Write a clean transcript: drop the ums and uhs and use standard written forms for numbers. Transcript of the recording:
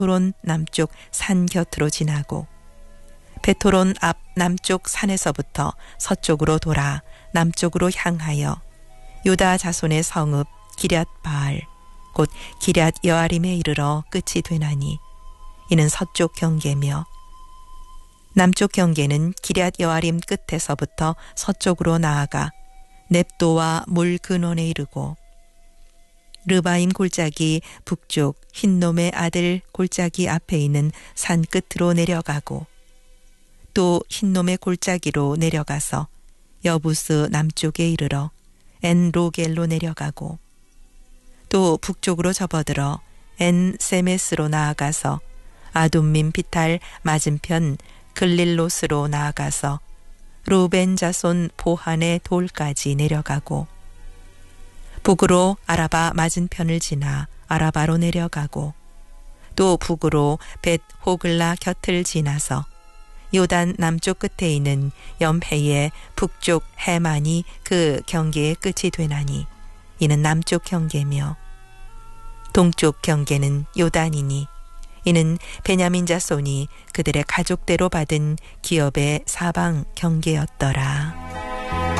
베토론 남쪽 산 곁으로 지나고 베토론 앞 남쪽 산에서부터 서쪽으로 돌아 남쪽으로 향하여 유다 자손의 성읍 기럇 바알 곧 기럇 여아림에 이르러 끝이 되나니 이는 서쪽 경계며 남쪽 경계는 기럇 여아림 끝에서부터 서쪽으로 나아가 넵도와 물 근원에 이르고 르바임 골짜기 북쪽 흰놈의 아들 골짜기 앞에 있는 산 끝으로 내려가고 또 흰놈의 골짜기로 내려가서 여부스 남쪽에 이르러 엔로겔로 내려가고 또 북쪽으로 접어들어 엔세메스로 나아가서 아둠민 비탈 맞은편 글릴롯으로 나아가서 루벤 자손 보한의 돌까지 내려가고 북으로 아라바 맞은편을 지나 아라바로 내려가고 또 북으로 벳 호글라 곁을 지나서 요단 남쪽 끝에 있는 염해의 북쪽 해만이 그 경계의 끝이 되나니 이는 남쪽 경계며 동쪽 경계는 요단이니 이는 베냐민 자손이 그들의 가족대로 받은 기업의 사방 경계였더라.